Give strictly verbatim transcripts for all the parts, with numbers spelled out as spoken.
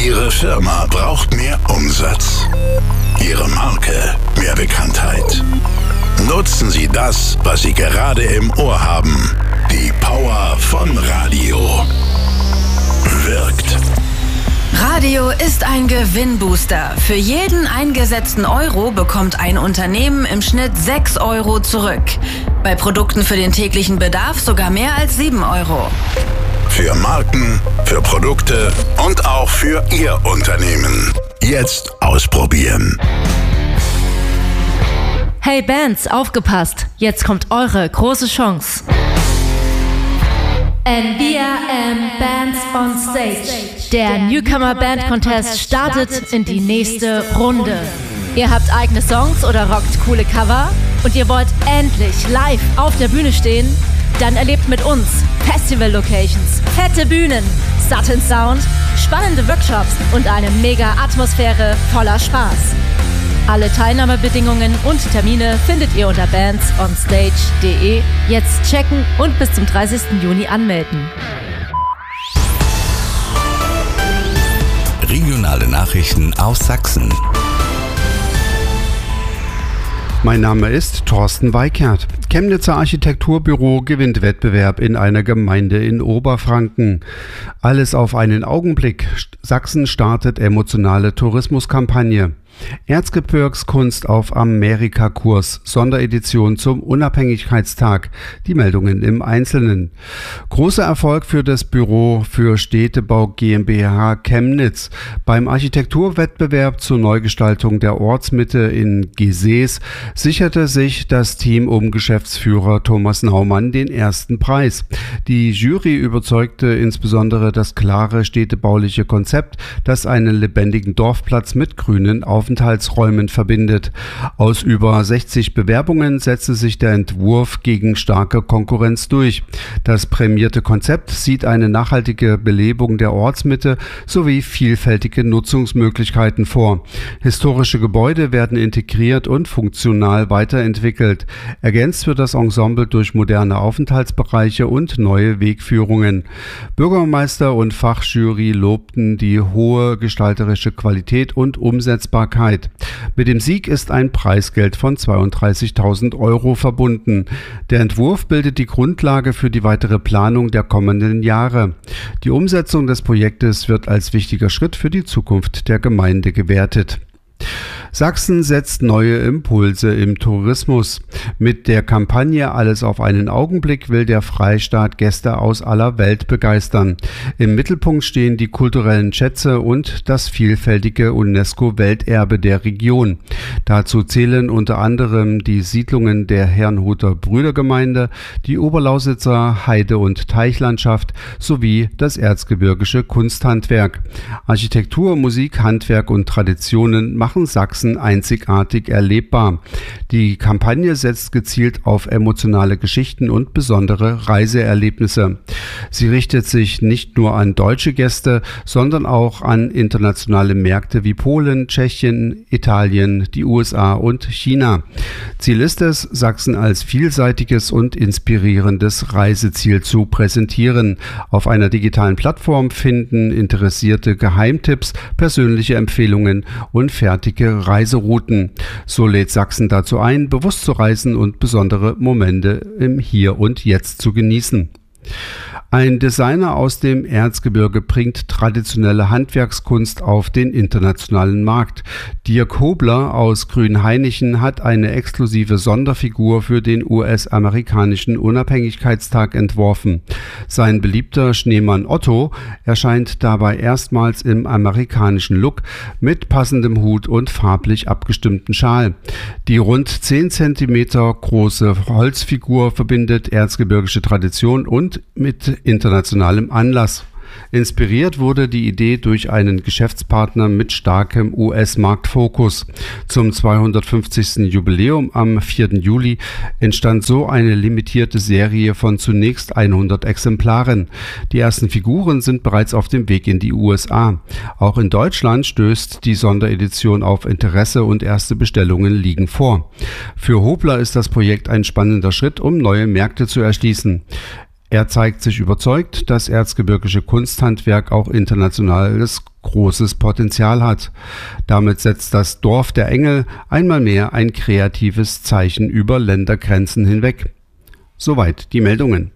Ihre Firma braucht mehr Umsatz. Ihre Marke mehr Bekanntheit. Nutzen Sie das, was Sie gerade im Ohr haben. Die Power von Radio. Wirkt. Radio ist ein Gewinnbooster. Für jeden eingesetzten Euro bekommt ein Unternehmen im Schnitt sechs Euro zurück. Bei Produkten für den täglichen Bedarf sogar mehr als sieben Euro. Für Marken, für Produkte und auch für Ihr Unternehmen. Jetzt ausprobieren. Hey Bands, aufgepasst! Jetzt kommt eure große Chance. N B R M Bands on Stage. Der Newcomer Band Contest startet in die nächste Runde. Ihr habt eigene Songs oder rockt coole Cover und ihr wollt endlich live auf der Bühne stehen? Dann erlebt mit uns Festival-Locations, fette Bühnen, satten Sound, spannende Workshops und eine mega Atmosphäre voller Spaß. Alle Teilnahmebedingungen und Termine findet ihr unter bands on stage punkt de. Jetzt checken und bis zum dreißigsten Juni anmelden. Regionale Nachrichten aus Sachsen. Mein Name ist Thorsten Weikert. Chemnitzer Architekturbüro gewinnt Wettbewerb in einer Gemeinde in Oberfranken. Alles auf einen Augenblick. Sachsen startet emotionale Tourismuskampagne. Erzgebirgskunst auf Amerikakurs, Sonderedition zum Unabhängigkeitstag. Die Meldungen im Einzelnen. Großer Erfolg für das Büro für Städtebau GmbH Chemnitz. Beim Architekturwettbewerb zur Neugestaltung der Ortsmitte in Gesäß sicherte sich das Team um Geschäftsführer Thomas Naumann den ersten Preis. Die Jury überzeugte insbesondere das klare städtebauliche Konzept, das einen lebendigen Dorfplatz mit grünen Aufenthaltsräumen verbindet. Aus über sechzig Bewerbungen setzte sich der Entwurf gegen starke Konkurrenz durch. Das prämierte Konzept sieht eine nachhaltige Belebung der Ortsmitte sowie vielfältige Nutzungsmöglichkeiten vor. Historische Gebäude werden integriert und funktional weiterentwickelt. Ergänzt wird das Ensemble durch moderne Aufenthaltsbereiche und neue Wegführungen. Bürgermeister und Fachjury lobten die hohe gestalterische Qualität und Umsetzbarkeit. Mit dem Sieg ist ein Preisgeld von zweiunddreißigtausend Euro verbunden. Der Entwurf bildet die Grundlage für die weitere Planung der kommenden Jahre. Die Umsetzung des Projektes wird als wichtiger Schritt für die Zukunft der Gemeinde gewertet. Sachsen setzt neue Impulse im Tourismus. Mit der Kampagne Alles auf einen Augenblick will der Freistaat Gäste aus aller Welt begeistern. Im Mittelpunkt stehen die kulturellen Schätze und das vielfältige UNESCO-Welterbe der Region. Dazu zählen unter anderem die Siedlungen der Herrnhuter Brüdergemeinde, die Oberlausitzer Heide- und Teichlandschaft sowie das erzgebirgische Kunsthandwerk. Architektur, Musik, Handwerk und Traditionen machen Sachsen einzigartig erlebbar. Die Kampagne setzt gezielt auf emotionale Geschichten und besondere Reiseerlebnisse. Sie richtet sich nicht nur an deutsche Gäste, sondern auch an internationale Märkte wie Polen, Tschechien, Italien, die U S A und China. Ziel ist es, Sachsen als vielseitiges und inspirierendes Reiseziel zu präsentieren. Auf einer digitalen Plattform finden Interessierte Geheimtipps, persönliche Empfehlungen und fertige Reiserouten. So lädt Sachsen dazu ein, bewusst zu reisen und besondere Momente im Hier und Jetzt zu genießen. Ein Designer aus dem Erzgebirge bringt traditionelle Handwerkskunst auf den internationalen Markt. Dirk Hobler aus Grünhainichen hat eine exklusive Sonderfigur für den U S-amerikanischen Unabhängigkeitstag entworfen. Sein beliebter Schneemann Otto erscheint dabei erstmals im amerikanischen Look mit passendem Hut und farblich abgestimmten Schal. Die rund zehn Zentimeter große Holzfigur verbindet erzgebirgische Tradition und mit internationalem Anlass. Inspiriert wurde die Idee durch einen Geschäftspartner mit starkem U S-Marktfokus. Zum zweihundertfünfzigsten Jubiläum am vierten Juli entstand so eine limitierte Serie von zunächst hundert Exemplaren. Die ersten Figuren sind bereits auf dem Weg in die U S A. Auch in Deutschland stößt die Sonderedition auf Interesse und erste Bestellungen liegen vor. Für Hobler ist das Projekt ein spannender Schritt, um neue Märkte zu erschließen. Er zeigt sich überzeugt, das erzgebirgische Kunsthandwerk auch internationales großes Potenzial hat. Damit setzt das Dorf der Engel einmal mehr ein kreatives Zeichen über Ländergrenzen hinweg. Soweit die Meldungen.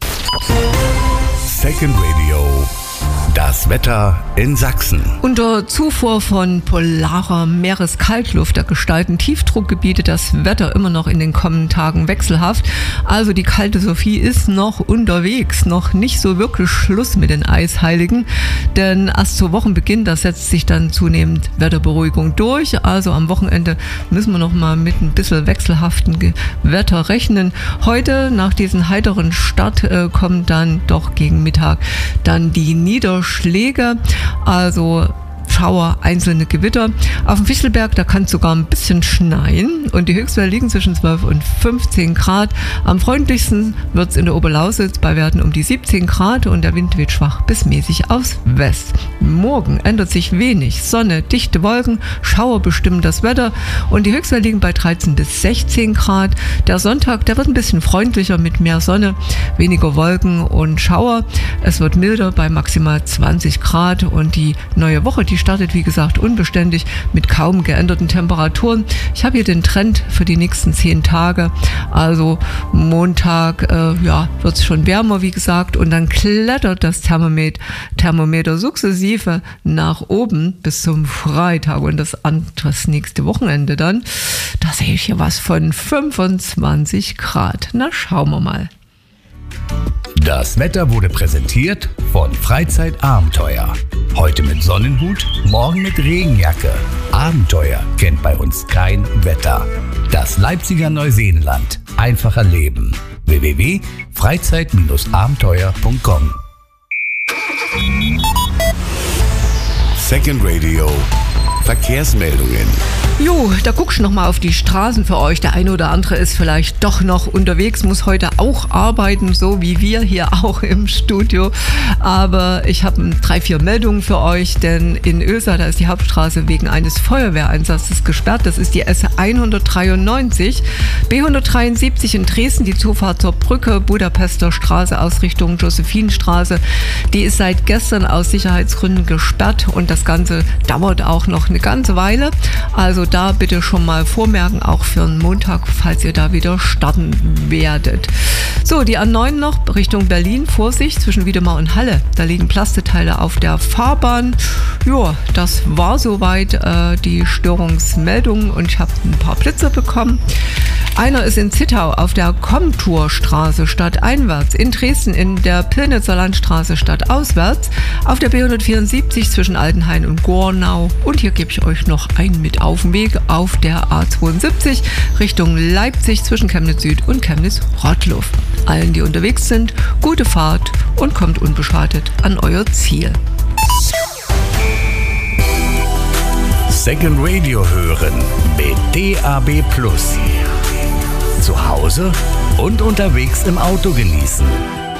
Second Radio. Das Wetter in Sachsen. Unter Zufuhr von polarer Meereskaltluft der gestalten Tiefdruckgebiete das Wetter immer noch in den kommenden Tagen wechselhaft. Also die kalte Sophie ist noch unterwegs, noch nicht so wirklich Schluss mit den Eisheiligen. Denn erst zu Wochenbeginn, da setzt sich dann zunehmend Wetterberuhigung durch. Also am Wochenende müssen wir noch mal mit ein bisschen wechselhaften Ge- Wetter rechnen. Heute nach diesem heiteren Start äh, kommen dann doch gegen Mittag dann die Niederschläge. Schläge, also Schauer, einzelne Gewitter. Auf dem Fichtelberg, da kann es sogar ein bisschen schneien und die Höchstwerte liegen zwischen zwölf und fünfzehn Grad. Am freundlichsten wird es in der Oberlausitz bei Werten um die siebzehn Grad und der Wind weht schwach bis mäßig aus West. Morgen ändert sich wenig. Sonne, dichte Wolken, Schauer bestimmen das Wetter und die Höchstwerte liegen bei dreizehn bis sechzehn Grad. Der Sonntag, der wird ein bisschen freundlicher mit mehr Sonne, weniger Wolken und Schauer. Es wird milder bei maximal zwanzig Grad und die neue Woche, die startet, wie gesagt, unbeständig mit kaum geänderten Temperaturen. Ich habe hier den Trend für die nächsten zehn Tage. Also Montag äh, ja, wird es schon wärmer, wie gesagt, und dann klettert das Thermometer, Thermometer sukzessive nach oben bis zum Freitag und das, das nächste Wochenende dann. Da sehe ich hier was von fünfundzwanzig Grad. Na, schauen wir mal. Das Wetter wurde präsentiert von Freizeitabenteuer. Heute mit Sonnenhut, morgen mit Regenjacke. Abenteuer kennt bei uns kein Wetter. Das Leipziger Neuseenland. Einfach erleben. w w w punkt freizeit abenteuer punkt com. Second Radio. Verkehrsmeldungen. Jo, da guckst du noch mal auf die Straßen für euch. Der eine oder andere ist vielleicht doch noch unterwegs, muss heute auch arbeiten, so wie wir hier auch im Studio. Aber ich habe drei, vier Meldungen für euch, denn in Oesa, da ist die Hauptstraße wegen eines Feuerwehreinsatzes gesperrt. Das ist die S hundertdreiundneunzig. B hundertdreiundsiebzig in Dresden, die Zufahrt zur Brücke, Budapester Straße aus Richtung Josephinstraße. Die ist seit gestern aus Sicherheitsgründen gesperrt und das Ganze dauert auch noch eine ganze Weile. Also da bitte schon mal vormerken, auch für einen Montag, falls ihr da wieder starten werdet. So, die A neun noch Richtung Berlin. Vorsicht, zwischen Wiedemar und Halle. Da liegen Plasteteile auf der Fahrbahn. Ja, das war soweit äh, die Störungsmeldung und ich habe ein paar Blitze bekommen. Einer ist in Zittau auf der Komturstraße stadteinwärts, in Dresden in der Pirnitzer Landstraße stadtauswärts, auf der B hundertvierundsiebzig zwischen Altenhain und Gornau und hier gebe ich euch noch einen mit auf den Weg auf der A zweiundsiebzig Richtung Leipzig zwischen Chemnitz Süd und Chemnitz Rottluff. Allen, die unterwegs sind, gute Fahrt und kommt unbeschadet an euer Ziel. Second Radio hören mit D A B Plus. Zu Hause und unterwegs im Auto genießen.